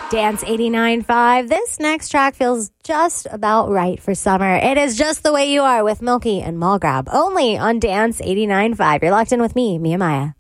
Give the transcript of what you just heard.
Dance 89.5. This next track feels just about right for summer. It is Just the Way You Are with Milky and Mall Grab, only on Dance 89.5. You're locked in with me, Mia Maya.